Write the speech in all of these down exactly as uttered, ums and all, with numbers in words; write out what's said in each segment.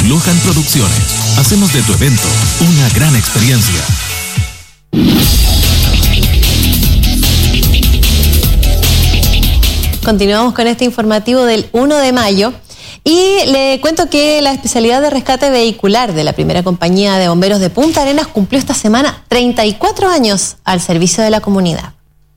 Lohan Producciones. Hacemos de tu evento una gran experiencia. Continuamos con este informativo del uno de mayo y le cuento que la especialidad de rescate vehicular de la primera compañía de bomberos de Punta Arenas cumplió esta semana treinta y cuatro años al servicio de la comunidad.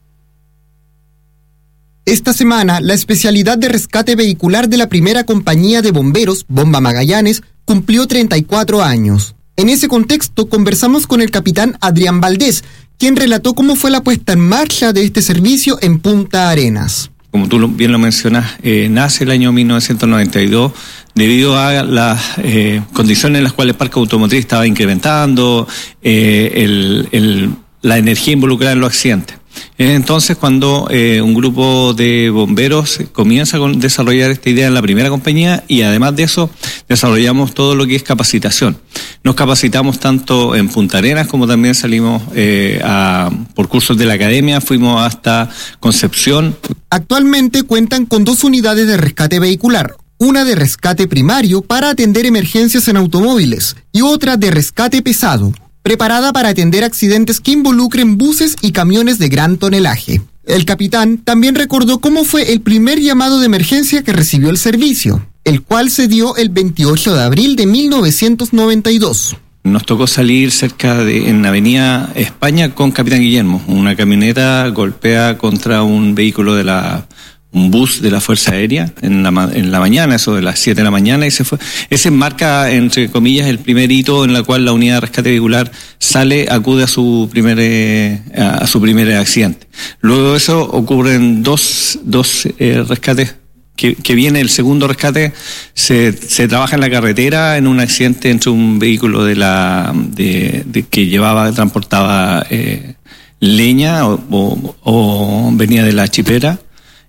Esta semana, la especialidad de rescate vehicular de la primera compañía de bomberos, Bomba Magallanes, cumplió treinta y cuatro años. En ese contexto, conversamos con el capitán Adrián Valdés, quien relató cómo fue la puesta en marcha de este servicio en Punta Arenas. Como tú bien lo mencionas, eh, nace el año mil novecientos noventa y dos debido a las eh, condiciones en las cuales el parque automotriz estaba incrementando, eh, el, el, la energía involucrada en los accidentes. Es entonces cuando eh, un grupo de bomberos comienza a desarrollar esta idea en la primera compañía y además de eso desarrollamos todo lo que es capacitación. Nos capacitamos tanto en Punta Arenas como también salimos eh, a, por cursos de la academia, fuimos hasta Concepción. Actualmente cuentan con dos unidades de rescate vehicular, una de rescate primario para atender emergencias en automóviles y otra de rescate pesado, preparada para atender accidentes que involucren buses y camiones de gran tonelaje. El capitán también recordó cómo fue el primer llamado de emergencia que recibió el servicio, el cual se dio el veintiocho de abril de mil novecientos noventa y dos. Nos tocó salir cerca de, en Avenida España con Capitán Guillermo. Una camioneta golpea contra un vehículo de la... un bus de la Fuerza Aérea en la, en la mañana, eso de las siete de la mañana, y se fue. Ese marca, entre comillas, el primer hito en la cual la unidad de rescate vehicular sale, acude a su primer, eh, a su primer accidente. Luego de eso ocurren dos, dos eh, rescates, que, que viene el segundo rescate, se, se trabaja en la carretera en un accidente entre un vehículo de la, de, de que llevaba, transportaba eh, leña o, o, o venía de la chipera,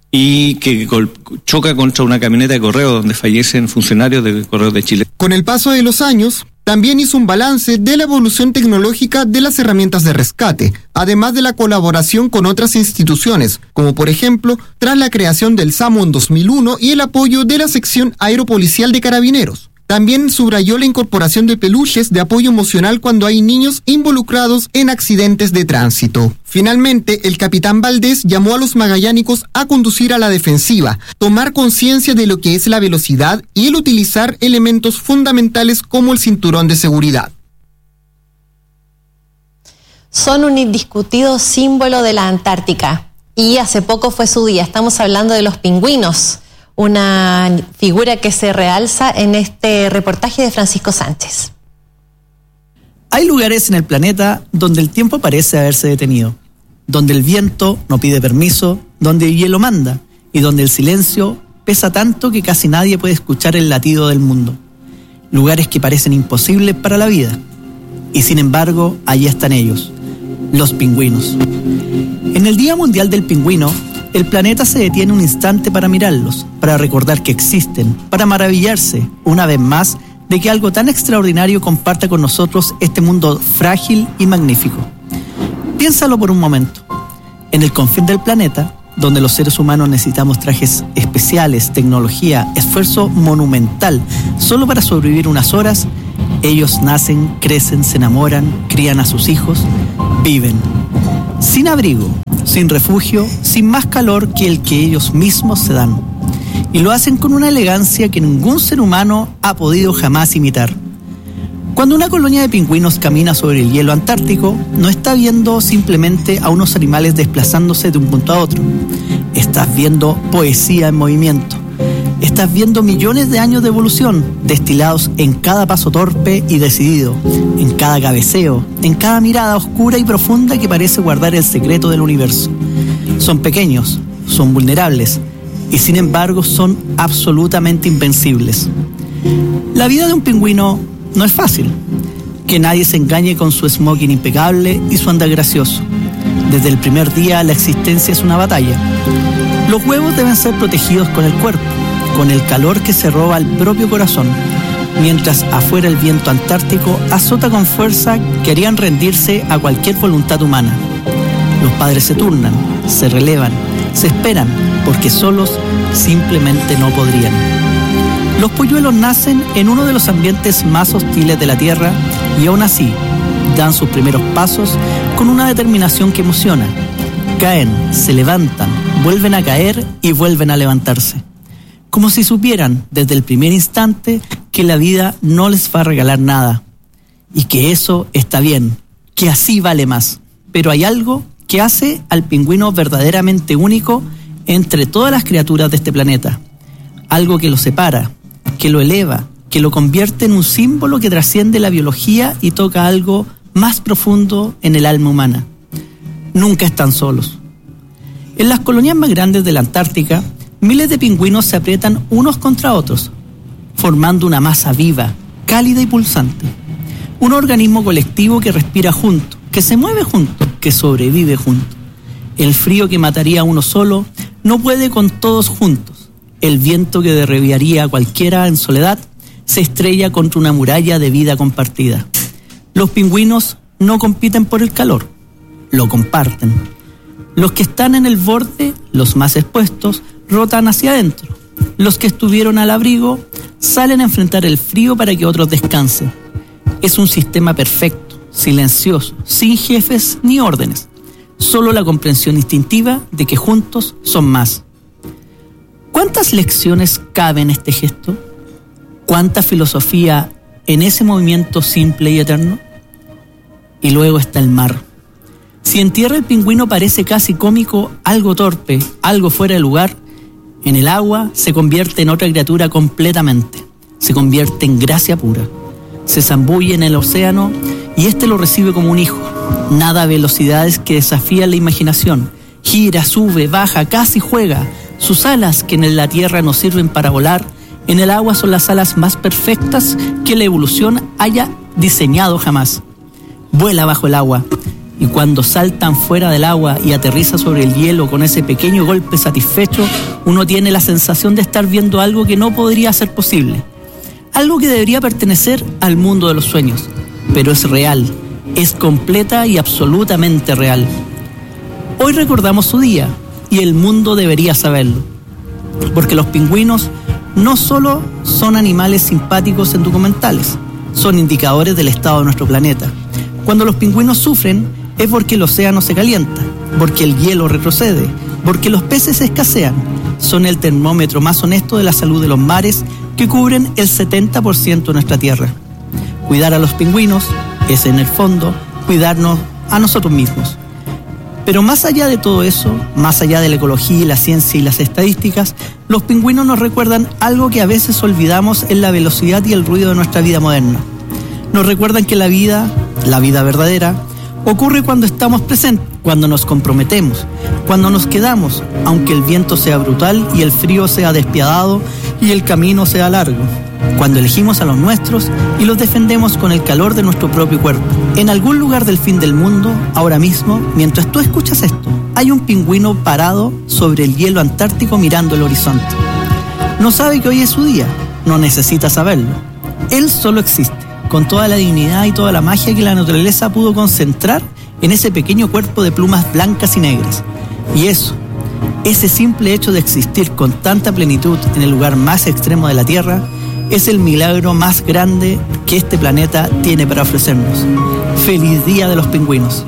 y que choca contra una camioneta de correo donde fallecen funcionarios de Correos de Chile. Con el paso de los años, también hizo un balance de la evolución tecnológica de las herramientas de rescate, además de la colaboración con otras instituciones, como por ejemplo, tras la creación del SAMU en dos mil uno y el apoyo de la sección aeropolicial de Carabineros. También subrayó la incorporación de peluches de apoyo emocional cuando hay niños involucrados en accidentes de tránsito. Finalmente, el capitán Valdés llamó a los magallánicos a conducir a la defensiva, tomar conciencia de lo que es la velocidad y el utilizar elementos fundamentales como el cinturón de seguridad. Son un indiscutido símbolo de la Antártica y hace poco fue su día. Estamos hablando de los pingüinos, una figura que se realza en este reportaje de Francisco Sánchez. Hay lugares en el planeta donde el tiempo parece haberse detenido, donde el viento no pide permiso, donde el hielo manda y donde el silencio pesa tanto que casi nadie puede escuchar el latido del mundo. Lugares que parecen imposibles para la vida. Y sin embargo, allí están ellos, los pingüinos. En el Día Mundial del Pingüino, el planeta se detiene un instante para mirarlos, para recordar que existen, para maravillarse, una vez más, de que algo tan extraordinario comparta con nosotros este mundo frágil y magnífico. Piénsalo por un momento. En el confín del planeta, donde los seres humanos necesitamos trajes especiales, tecnología, esfuerzo monumental, solo para sobrevivir unas horas, ellos nacen, crecen, se enamoran, crían a sus hijos, viven. Sin abrigo, sin refugio, sin más calor que el que ellos mismos se dan. Y lo hacen con una elegancia que ningún ser humano ha podido jamás imitar. Cuando una colonia de pingüinos camina sobre el hielo antártico, no está viendo simplemente a unos animales desplazándose de un punto a otro. Estás viendo poesía en movimiento. Estás viendo millones de años de evolución destilados en cada paso torpe y decidido, en cada cabeceo, en cada mirada oscura y profunda que parece guardar el secreto del universo. Son pequeños, son vulnerables y sin embargo son absolutamente invencibles. La vida de un pingüino no es fácil. Que nadie se engañe con su smoking impecable y su andar gracioso. Desde el primer día la existencia es una batalla. Los huevos deben ser protegidos con el cuerpo, con el calor que se roba al propio corazón, mientras afuera el viento antártico azota con fuerza que harían rendirse a cualquier voluntad humana. Los padres se turnan, se relevan, se esperan, porque solos simplemente no podrían. Los polluelos nacen en uno de los ambientes más hostiles de la Tierra y aún así dan sus primeros pasos con una determinación que emociona. Caen, se levantan, vuelven a caer y vuelven a levantarse. Como si supieran desde el primer instante que la vida no les va a regalar nada y que eso está bien, que así vale más. Pero hay algo que hace al pingüino verdaderamente único entre todas las criaturas de este planeta. Algo que lo separa, que lo eleva, que lo convierte en un símbolo que trasciende la biología y toca algo más profundo en el alma humana. Nunca están solos. En las colonias más grandes de la Antártica, miles de pingüinos se aprietan unos contra otros, formando una masa viva, cálida y pulsante. Un organismo colectivo que respira junto, que se mueve junto, que sobrevive junto. El frío que mataría a uno solo no puede con todos juntos. El viento que derribaría a cualquiera en soledad se estrella contra una muralla de vida compartida. Los pingüinos no compiten por el calor, lo comparten. Los que están en el borde, los más expuestos, rotan hacia adentro. Los que estuvieron al abrigo salen a enfrentar el frío para que otros descansen. Es un sistema perfecto, silencioso, sin jefes ni órdenes. Solo la comprensión instintiva de que juntos son más. ¿Cuántas lecciones cabe en este gesto? ¿Cuánta filosofía en ese movimiento simple y eterno? Y luego está el mar. Si en tierra el pingüino parece casi cómico, algo torpe, algo fuera de lugar, en el agua se convierte en otra criatura completamente. Se convierte en gracia pura. Se zambulle en el océano y éste lo recibe como un hijo. Nada a velocidades que desafían la imaginación. Gira, sube, baja, casi juega. Sus alas, que en la tierra nos sirven para volar, en el agua son las alas más perfectas que la evolución haya diseñado jamás. Vuela bajo el agua, y cuando saltan fuera del agua y aterriza sobre el hielo con ese pequeño golpe satisfecho, uno tiene la sensación de estar viendo algo que no podría ser posible. Algo que debería pertenecer al mundo de los sueños, pero es real, es completa y absolutamente real. Hoy recordamos su día, y el mundo debería saberlo, porque los pingüinos no solo son animales simpáticos en documentales, son indicadores del estado de nuestro planeta. Cuando los pingüinos sufren es porque el océano se calienta, porque el hielo retrocede, porque los peces escasean. Son el termómetro más honesto de la salud de los mares que cubren el setenta por ciento de nuestra tierra. Cuidar a los pingüinos es, en el fondo, cuidarnos a nosotros mismos. Pero más allá de todo eso, más allá de la ecología, la ciencia y las estadísticas, los pingüinos nos recuerdan algo que a veces olvidamos en la velocidad y el ruido de nuestra vida moderna. Nos recuerdan que la vida, la vida verdadera, ocurre cuando estamos presentes, cuando nos comprometemos, cuando nos quedamos, aunque el viento sea brutal y el frío sea despiadado y el camino sea largo. Cuando elegimos a los nuestros y los defendemos con el calor de nuestro propio cuerpo. En algún lugar del fin del mundo, ahora mismo, mientras tú escuchas esto, hay un pingüino parado sobre el hielo antártico mirando el horizonte. No sabe que hoy es su día, no necesita saberlo. Él solo existe, con toda la dignidad y toda la magia que la naturaleza pudo concentrar en ese pequeño cuerpo de plumas blancas y negras. Y eso, ese simple hecho de existir con tanta plenitud en el lugar más extremo de la Tierra, es el milagro más grande que este planeta tiene para ofrecernos. ¡Feliz Día de los Pingüinos!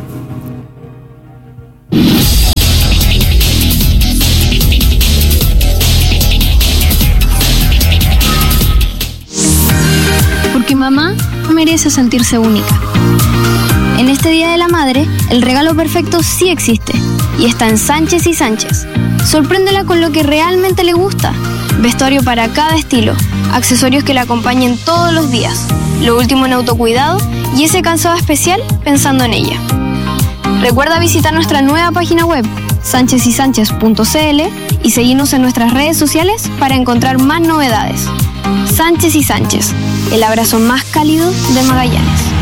Porque mamá merece sentirse única. En este Día de la Madre, el regalo perfecto sí existe y está en Sánchez y Sánchez. Sorpréndela con lo que realmente le gusta. Vestuario para cada estilo, accesorios que la acompañen todos los días, lo último en autocuidado y ese calzado especial pensando en ella. Recuerda visitar nuestra nueva página web, sánchez y sánchez punto c l, y seguirnos en nuestras redes sociales para encontrar más novedades. Sánchez y Sánchez, el abrazo más cálido de Magallanes.